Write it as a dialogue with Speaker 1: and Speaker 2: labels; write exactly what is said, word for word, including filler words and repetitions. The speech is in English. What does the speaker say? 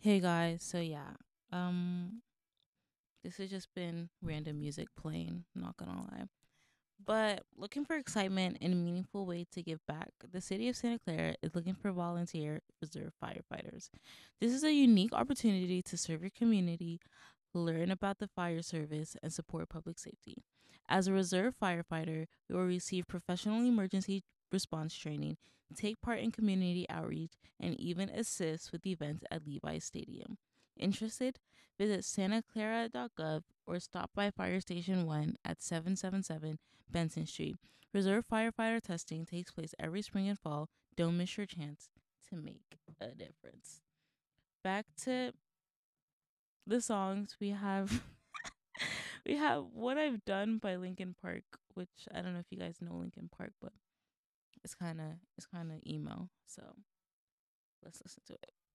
Speaker 1: Hey guys, so yeah, um, this has just been random music playing, not gonna lie. But looking for excitement and a meaningful way to give back, the city of Santa Clara is looking for volunteer reserve firefighters. This is a unique opportunity to serve your community, learn about the fire service, and support public safety. As a reserve firefighter, you will receive professional emergency response training, take part in community outreach, and even assist with events at Levi's Stadium. Interested? Visit santa clara dot gov or stop by Fire Station one at seven seven seven Benson Street. Reserve firefighter testing takes place every spring and fall. Don't miss your chance to make a difference. Back to the songs we have. We have What I've Done by Linkin Park, which I don't know if you guys know Linkin Park, but it's kind of it's kind of emo. So let's listen to it.